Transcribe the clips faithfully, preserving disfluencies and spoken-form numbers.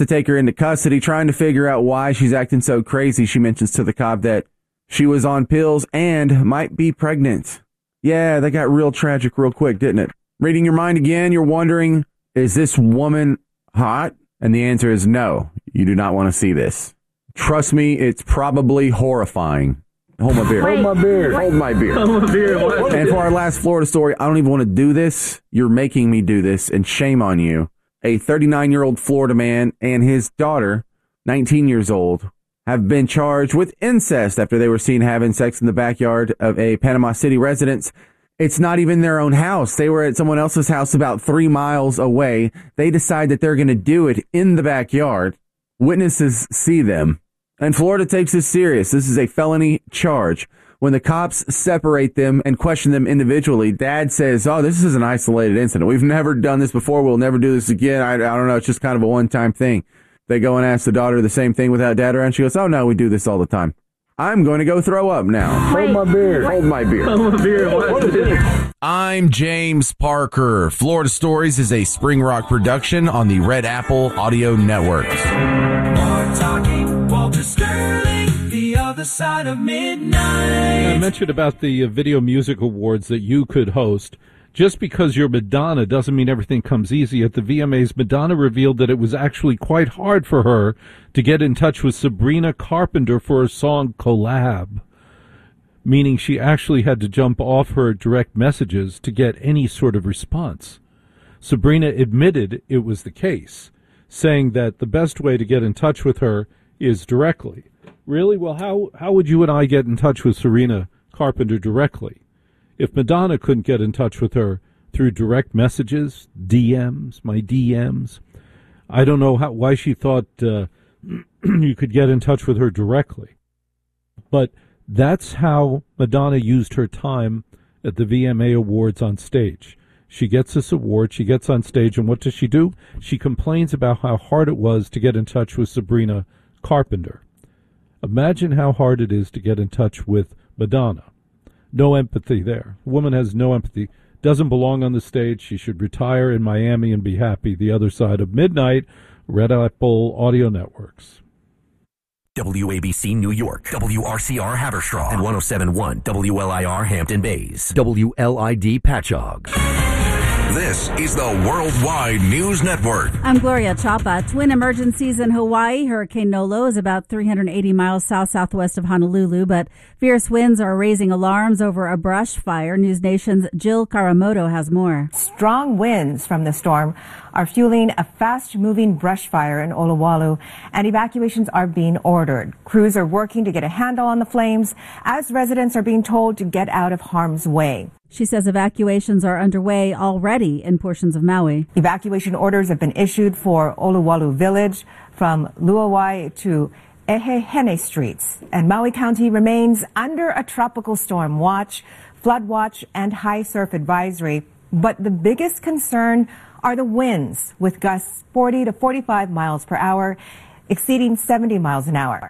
to take her into custody, trying to figure out why she's acting so crazy. She mentions to the cop that she was on pills and might be pregnant. Yeah, that got real tragic real quick, didn't it? Reading your mind again, you're wondering, is this woman hot? And the answer is no, you do not want to see this. Trust me, it's probably horrifying. Hold my beer. Hold my beer. Hold my beer. Hold my beer. What? And for our last Florida story, I don't even want to do this. You're making me do this, and shame on you. A thirty-nine-year-old Florida man and his daughter, nineteen years old, have been charged with incest after they were seen having sex in the backyard of a Panama City residence. It's not even their own house. They were at someone else's house about three miles away. They decide that they're going to do it in the backyard. Witnesses see them. And Florida takes this serious. This is a felony charge. When the cops separate them and question them individually, dad says, oh, this is an isolated incident. We've never done this before. We'll never do this again. I, I don't know. It's just kind of a one-time thing. They go and ask the daughter the same thing without dad around. She goes, oh, no, we do this all the time. I'm going to go throw up now. Hold my beer. Hold my beer. Hold my beer. What is it? I'm James Parker. Florida Stories is a Spring Rock production on the Red Apple Audio Network. More talking, Walter Sterling, the other side of midnight. I mentioned about the uh, Video Music Awards that you could host. Just because you're Madonna doesn't mean everything comes easy. At the V M As, Madonna revealed that it was actually quite hard for her to get in touch with Sabrina Carpenter for a song Collab, meaning she actually had to jump off her direct messages to get any sort of response. Sabrina admitted it was the case, saying that the best way to get in touch with her is directly. Really? Well, how, how would you and I get in touch with Sabrina Carpenter directly? If Madonna couldn't get in touch with her through direct messages, D Ms, my D Ms, I don't know how, why she thought uh, you could get in touch with her directly. But that's how Madonna used her time at the V M A Awards on stage. She gets this award, she gets on stage, and what does she do? She complains about how hard it was to get in touch with Sabrina Carpenter. Imagine how hard it is to get in touch with Madonna. No empathy there. The woman has no empathy. Doesn't belong on the stage. She should retire in Miami and be happy. The other side of midnight, Red Apple Audio Networks. W A B C New York, W R C R Haverstraw, and one oh seven point one W L I R Hampton Bays, W L I D Patchogue. This is the Worldwide News Network. I'm Gloria Chapa. Twin emergencies in Hawaii. Hurricane Nolo is about three hundred eighty miles south-southwest of Honolulu, but fierce winds are raising alarms over a brush fire. News Nation's Jill Karamoto has more. Strong winds from the storm are fueling a fast-moving brush fire in Olowalu, and evacuations are being ordered. Crews are working to get a handle on the flames as residents are being told to get out of harm's way. She says evacuations are underway already in portions of Maui. Evacuation orders have been issued for Olowalu Village from Luawai to Ehehene Streets. And Maui County remains under a tropical storm watch, flood watch, and high surf advisory. But the biggest concern are the winds, with gusts forty to forty-five miles per hour, exceeding seventy miles an hour.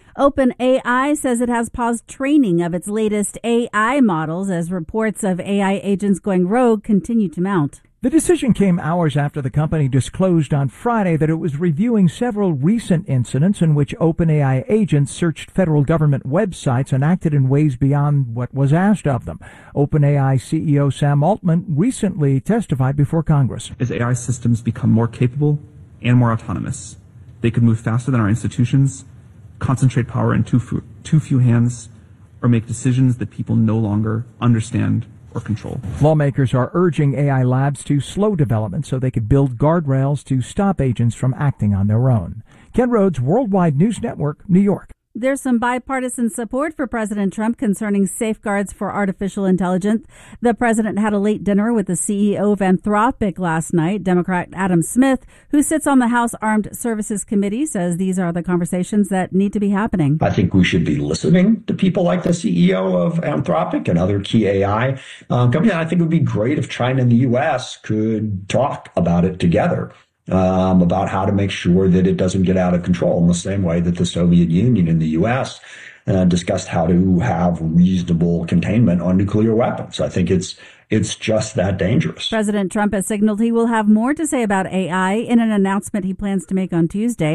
OpenAI says it has paused training of its latest A I models as reports of A I agents going rogue continue to mount. The decision came hours after the company disclosed on Friday that it was reviewing several recent incidents in which OpenAI agents searched federal government websites and acted in ways beyond what was asked of them. OpenAI C E O Sam Altman recently testified before Congress. As A I systems become more capable and more autonomous, they could move faster than our institutions, concentrate power in too few, too few hands, or make decisions that people no longer understand or control. Lawmakers are urging A I labs to slow development so they could build guardrails to stop agents from acting on their own. Ken Rhodes, Worldwide News Network, New York. There's some bipartisan support for President Trump concerning safeguards for artificial intelligence. The president had a late dinner with the C E O of Anthropic last night. Democrat Adam Smith, who sits on the House Armed Services Committee, says these are the conversations that need to be happening. I think we should be listening to people like the C E O of Anthropic and other key A I uh, companies. I think it would be great if China and the U S could talk about it together. um, about how to make sure that it doesn't get out of control in the same way that the Soviet Union and the U S uh, discussed how to have reasonable containment on nuclear weapons. I think it's It's just that dangerous. President Trump has signaled he will have more to say about A I in an announcement he plans to make on Tuesday.